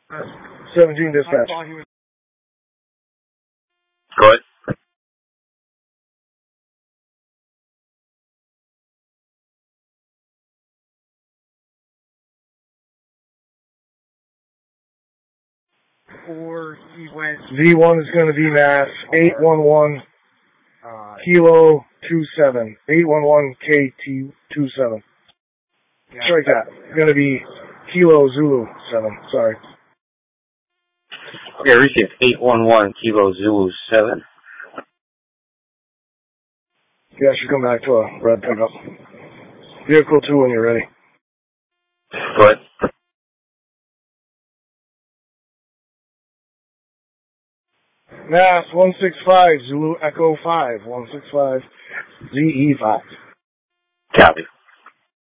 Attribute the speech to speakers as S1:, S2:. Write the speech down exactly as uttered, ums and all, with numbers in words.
S1: seventeen dispatch.
S2: Go ahead.
S3: Or he went.
S1: V one is going to be mass eight one one uh, kilo two seven. eight one one K T two seven. Yeah. Strike that. It's going to be kilo Zulu seven. Sorry.
S2: Okay, receive eight one one kilo Zulu seven.
S1: Yeah, should come back to a red pickup. Vehicle two when you're ready.
S2: Go ahead.
S1: Mass one six five, Zulu Echo five, one six five, Z E five.
S2: Copy.